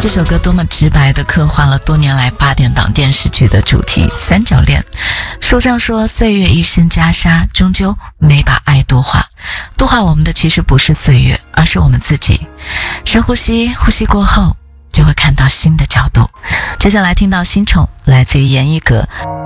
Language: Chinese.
这首歌多么直白地刻画了多年来8点档电视剧的主题三角恋。书上说岁月一身袈裟，终究没把爱度化。度化我们的其实不是岁月，而是我们自己。深呼吸，呼吸过后就会看到新的角度。接下来听到新宠来自于严艺格。